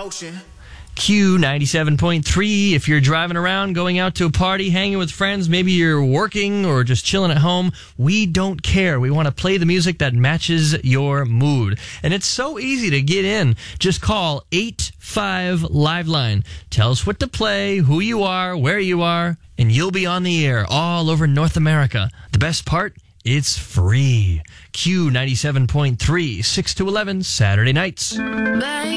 motion. Q97.3. If you're driving around, going out to a party, hanging with friends, maybe you're working or just chilling at home, we don't care. We want to play the music that matches your mood. And it's so easy to get in. Just call 85-LIVELINE. Tell us what to play, who you are, where you are, and you'll be on the air all over North America. The best part? It's free. Q97.3, 6 to 11, Saturday nights.